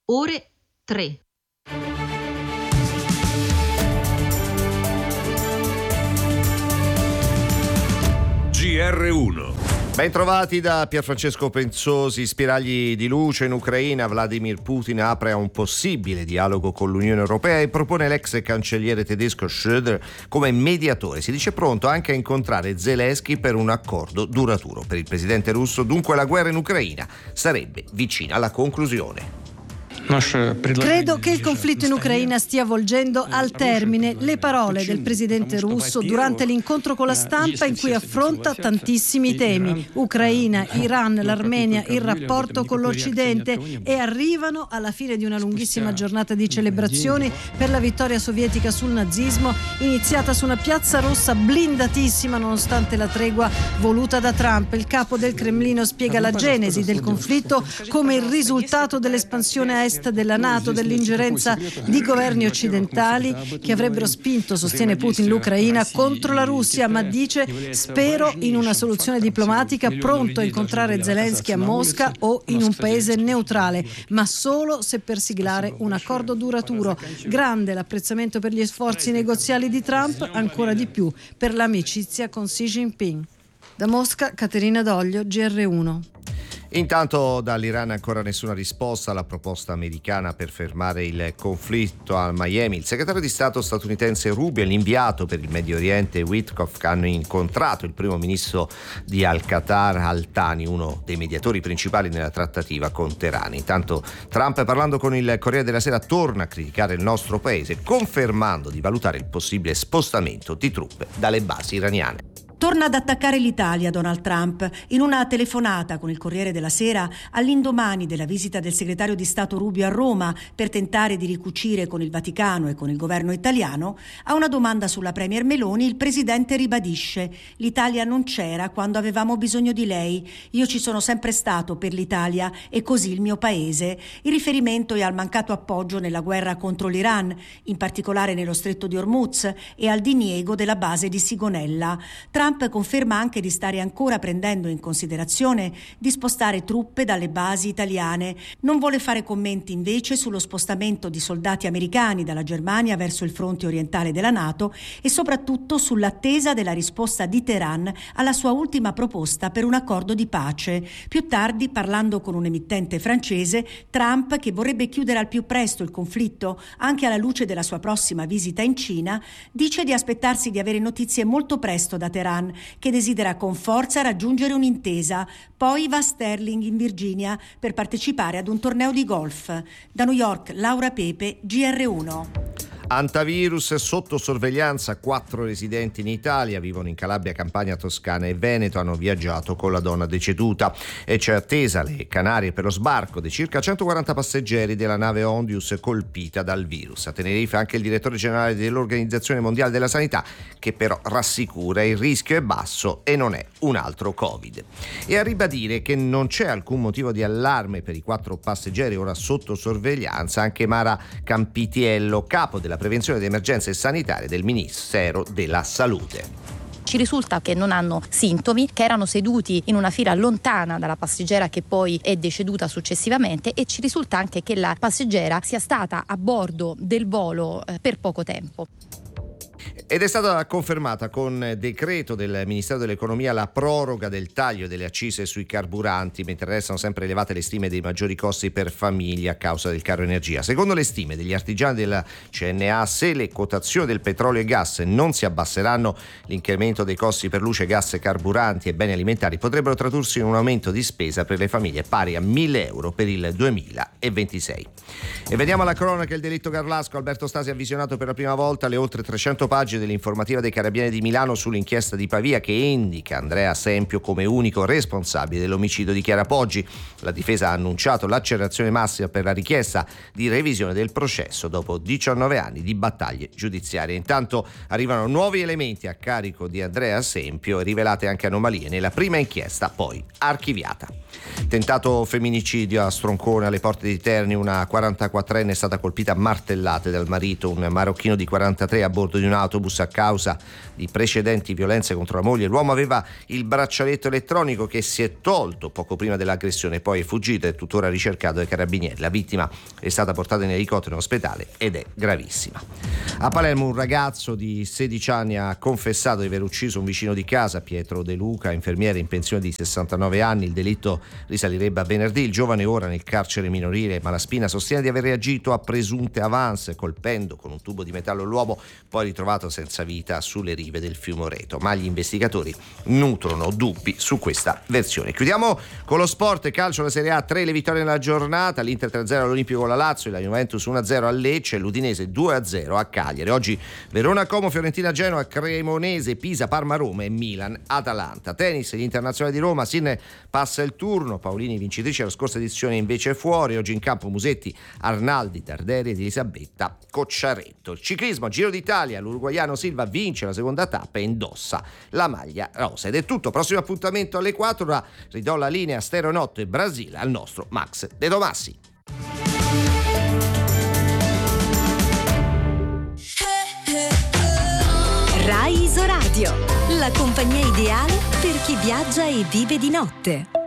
ore 3. GR1. Ben trovati da Pierfrancesco Penzosi. Spiragli di luce in Ucraina. Vladimir Putin apre a un possibile dialogo con l'Unione Europea e propone l'ex cancelliere tedesco Schröder come mediatore. Si dice pronto anche a incontrare Zelensky per un accordo duraturo. Per il presidente russo, dunque, la guerra in Ucraina sarebbe vicina alla conclusione. Credo che il conflitto in Ucraina stia volgendo al termine. Le parole del presidente russo durante l'incontro con la stampa in cui affronta tantissimi temi: Ucraina, Iran, l'Armenia, il rapporto con l'Occidente, e arrivano alla fine di una lunghissima giornata di celebrazioni per la vittoria sovietica sul nazismo, iniziata su una piazza rossa blindatissima nonostante la tregua voluta da Trump. Il capo del Cremlino spiega la genesi del conflitto come il risultato dell'espansione a est della NATO, dell'ingerenza di governi occidentali che avrebbero spinto, sostiene Putin, l'Ucraina contro la Russia, ma dice: spero in una soluzione diplomatica, pronto a incontrare Zelensky a Mosca o in un paese neutrale, ma solo se per siglare un accordo duraturo. Grande l'apprezzamento per gli sforzi negoziali di Trump, ancora di più per l'amicizia con Xi Jinping. Da Mosca, Caterina Doglio, GR1. Intanto dall'Iran ancora nessuna risposta alla proposta americana per fermare il conflitto a Miami. Il segretario di Stato statunitense Rubio e l'inviato per il Medio Oriente Witkoff hanno incontrato il primo ministro di Al-Qatar Al-Thani, uno dei mediatori principali nella trattativa con Teheran. Intanto Trump, parlando con il Corriere della Sera, torna a criticare il nostro paese, confermando di valutare il possibile spostamento di truppe dalle basi iraniane. Torna ad attaccare l'Italia Donald Trump. In una telefonata con il Corriere della Sera, all'indomani della visita del segretario di Stato Rubio a Roma per tentare di ricucire con il Vaticano e con il governo italiano, a una domanda sulla premier Meloni il presidente ribadisce: l'Italia non c'era quando avevamo bisogno di lei, io ci sono sempre stato per l'Italia e così il mio paese. Il riferimento è al mancato appoggio nella guerra contro l'Iran, in particolare nello stretto di Hormuz, e al diniego della base di Sigonella. Trump conferma anche di stare ancora prendendo in considerazione di spostare truppe dalle basi italiane. Non vuole fare commenti invece sullo spostamento di soldati americani dalla Germania verso il fronte orientale della NATO e soprattutto sull'attesa della risposta di Teheran alla sua ultima proposta per un accordo di pace. Più tardi, parlando con un emittente francese, Trump, che vorrebbe chiudere al più presto il conflitto anche alla luce della sua prossima visita in Cina, dice di aspettarsi di avere notizie molto presto da Teheran, che desidera con forza raggiungere un'intesa. Poi va a Sterling in Virginia per partecipare ad un torneo di golf. Da New York, Laura Pepe, GR1. Antivirus sotto sorveglianza, 4 residenti in Italia, vivono in Calabria, Campania, Toscana e Veneto, hanno viaggiato con la donna deceduta e c'è attesa alle Canarie per lo sbarco dei circa 140 passeggeri della nave Ondius colpita dal virus. A Tenerife anche il direttore generale dell'Organizzazione Mondiale della Sanità, che però rassicura: il rischio è basso e non è un altro Covid. E a ribadire che non c'è alcun motivo di allarme per i 4 passeggeri ora sotto sorveglianza anche Mara Campitiello, capo della prevenzione di emergenze sanitarie del Ministero della Salute. Ci risulta che non hanno sintomi, che erano seduti in una fila lontana dalla passeggera che poi è deceduta successivamente, e ci risulta anche che la passeggera sia stata a bordo del volo per poco tempo. Ed è stata confermata con decreto del Ministero dell'Economia la proroga del taglio delle accise sui carburanti, mentre restano sempre elevate le stime dei maggiori costi per famiglie a causa del caro energia. Secondo le stime degli artigiani della CNA, se le quotazioni del petrolio e gas non si abbasseranno, l'incremento dei costi per luce, gas, carburanti e beni alimentari potrebbero tradursi in un aumento di spesa per le famiglie pari a 1.000 euro per il 2026. E veniamo alla cronaca. Il delitto Garlasco. Alberto Stasi ha visionato per la prima volta le oltre 300 pagine dell'informativa dei Carabinieri di Milano sull'inchiesta di Pavia, che indica Andrea Sempio come unico responsabile dell'omicidio di Chiara Poggi. La difesa ha annunciato l'accelerazione massima per la richiesta di revisione del processo dopo 19 anni di battaglie giudiziarie. Intanto arrivano nuovi elementi a carico di Andrea Sempio e rivelate anche anomalie nella prima inchiesta, poi archiviata. Tentato femminicidio a Stroncone, alle porte di Terni. Una 44enne è stata colpita a martellate dal marito, un marocchino di 43, a bordo di un autobus l'autobus a causa di precedenti violenze contro la moglie. L'uomo aveva il braccialetto elettronico che si è tolto poco prima dell'aggressione, poi è fuggito e è tuttora ricercato dai carabinieri. La vittima è stata portata in elicottero in ospedale ed è gravissima. A Palermo un ragazzo di 16 anni ha confessato di aver ucciso un vicino di casa, Pietro De Luca, infermiere in pensione di 69 anni. Il delitto risalirebbe a venerdì. Il giovane ora nel carcere minorile Malaspina sostiene di aver reagito a presunte avance, colpendo con un tubo di metallo l'uomo, poi ritrovato senza vita sulle rive del fiume Oreto, ma gli investigatori nutrono dubbi su questa versione. Chiudiamo con lo sport. Calcio, la Serie A, 3 le vittorie nella giornata, l'Inter 3-0 all'Olimpico con la Lazio, la Juventus 1-0 a Lecce, l'Udinese 2-0 a Cagliari. Oggi Verona Como, Fiorentina Genoa, Cremonese, Pisa, Parma Roma e Milan Atalanta. Tennis, gli internazionali di Roma, Sinner passa il turno, Paolini vincitrice alla scorsa edizione invece è fuori. Oggi in campo Musetti, Arnaldi, Tarderi ed Elisabetta Cocciaretto. Il ciclismo, Giro d'Italia, l'uruguaiano Silva vince la seconda tappa e indossa la maglia rosa. Ed è tutto, prossimo appuntamento alle 4. Ora ridò la linea a Stereo Notte Brasile al nostro Max De Tomassi. Rai Isoradio, la compagnia ideale per chi viaggia e vive di notte.